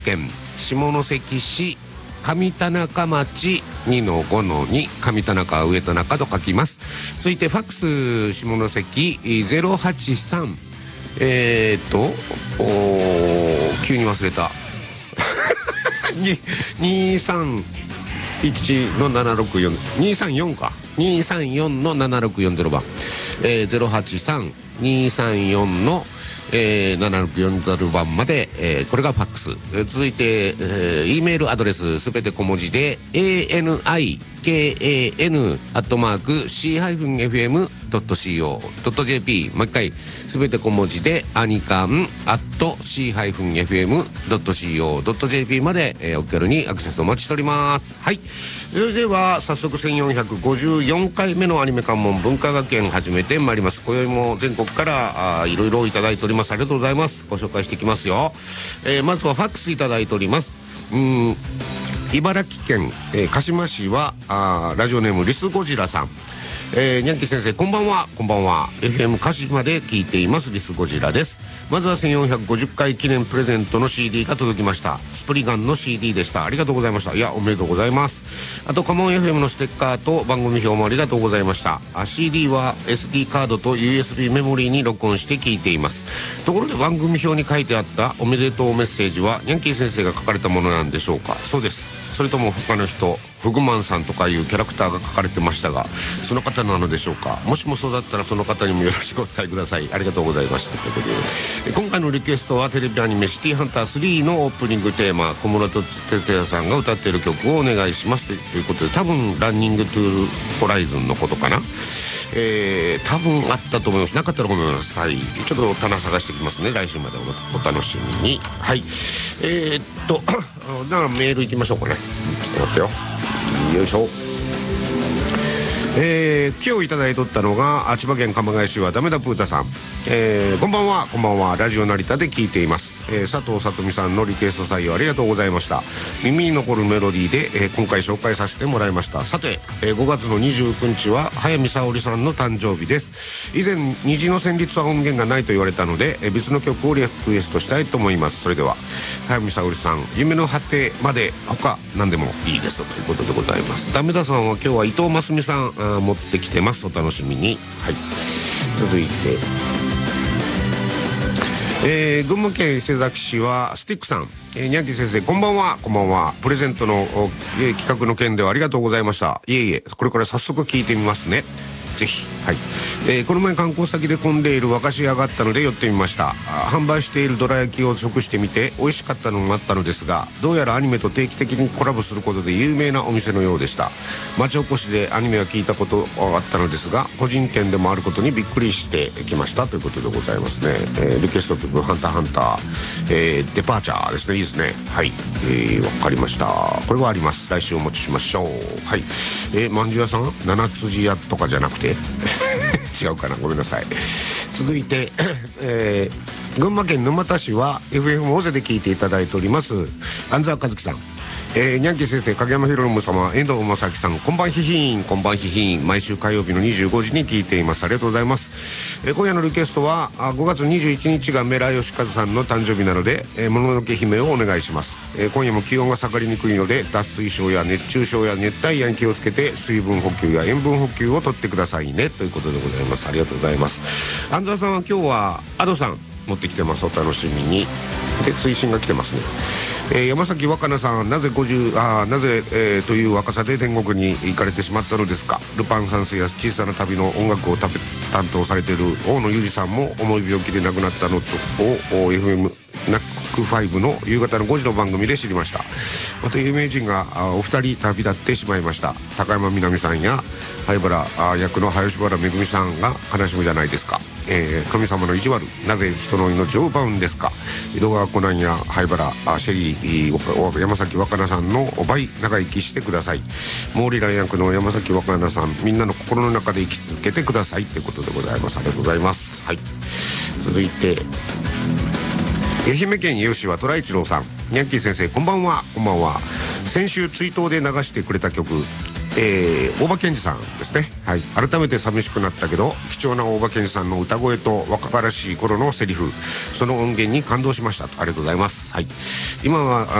県下関市上田中町 2-5-2 上田中上田中と書きます。続いてファックス下関083急に忘れた231の764 234か234の7640番、083-234の7640番まで、これがファックス。続いて、E メールアドレスすべて小文字で anikan@c-fm.co.jp もう一回すべて小文字で anikan@c-fm.co.jp まで、お気軽にアクセスお待ちしております。はい、それでは早速1454回目のアニメ関門文化学園始めてまいります。今宵も全国からいろいろいただいております。ありがとうございます。ご紹介していきますよ。まずはファックスいただいております。茨城県、鹿島市はラジオネームリスゴジラさん。ニャンキー先生こんばんは。こんばんは。 FM 鹿島で聞いていますリスゴジラです。まずは1450回記念プレゼントの CD が届きました。スプリガンの CD でした。ありがとうございました。いやおめでとうございます。あとカモン FM のステッカーと番組表もありがとうございました。CD は SD カードと USB メモリーに録音して聞いています。ところで番組表に書いてあったおめでとうメッセージはニャンキー先生が書かれたものなんでしょうか。そうです。それとも他の人、フグマンさんとかいうキャラクターが書かれてましたが、その方なのでしょうか。もしもそうだったらその方にもよろしくお伝えください。ありがとうございました。ということで、今回のリクエストはテレビアニメシティハンター3のオープニングテーマ、小室哲哉さんが歌っている曲をお願いしますということで、多分ランニングトゥーホライズンのことかな。多分あったと思います。なかったらごめんなさい。ちょっと棚探してきますね。来週までお楽しみに。はい。だからメール行きましょうかね。ちょっと待ってよ。よいしょ。今日いただいとったのが千葉県鎌ケ谷市はダメだプータさん。こんばんは。こんばんは。ラジオ成田で聞いています。佐藤さとみさんのリクエスト採用ありがとうございました。耳に残るメロディーで、今回紹介させてもらいました。さて、5月の29日は早見沙織さんの誕生日です。以前虹の旋律は音源がないと言われたので、別の曲をリクエストしたいと思います。それでは早見沙織さん、夢の果てまで他何でもいいですということでございます。ダメださんは今日は伊藤真澄さん持ってきてます。お楽しみに。はい、続いて群馬県伊勢崎市はスティックさん。ニャンキー先生こんばんは。こんばんは。プレゼントの、企画の件ではありがとうございました。いえいえ、これから早速聞いてみますね。ぜひ。はい。この前観光先で混んでいる和菓子屋があったので寄ってみました。販売しているどら焼きを食してみて美味しかったのもあったのですが、どうやらアニメと定期的にコラボすることで有名なお店のようでした。町おこしでアニメは聞いたことあったのですが、個人店でもあることにびっくりしてきましたということでございますね。リクエスト曲ハンターハンター、デパーチャーですね。いいですね。はい、わかりました。これはあります。来週お持ちしましょう。はい。まんじゅう屋さん七辻屋とかじゃなくて違うかな、ごめんなさい。続いて、群馬県沼田市は FM 大勢で聞いていただいております安澤和樹さん。ニャンキー先生、影山博信様、遠藤正樹さん、こんばんひひーん。こんばんひひーん。毎週火曜日の25時に聞いています。ありがとうございます。今夜のリクエストは5月21日がメラヨシカズさんの誕生日なので、もののけ姫をお願いします。今夜も気温が下がりにくいので、脱水症や熱中症や熱帯夜に気をつけて水分補給や塩分補給をとってくださいねということでございます。ありがとうございます。安澤さんは今日はアドさん持ってきてます。お楽しみに。で、追伸が来てますね。山崎若菜さん、なぜという若さで天国に行かれてしまったのですか。ルパン三世や小さな旅の音楽を担当されている大野裕二さんも重い病気で亡くなったのを FM ナック5の夕方の5時の番組で知りました。また有名人がお二人旅立ってしまいました。高山みなみさんや灰原役の林原めぐみさんが悲しむじゃないですか。神様の意地悪、なぜ人の命を奪うんですか。井戸川コナンや灰原シェリー山崎若菜さんの倍長生きしてください。モーリラ役の山崎若菜さん、みんなの心の中で生き続けてくださいということでございます。ありがとうございます。はい、続いて愛媛県伊予市は虎一郎さん。ニャンキー先生こんばんは。こんばんは。先週追悼で流してくれた曲大場健二さんですね。はい。改めて寂しくなったけど、貴重な大場健二さんの歌声と若々しい頃のセリフ、その音源に感動しました。ありがとうございます。はい。今は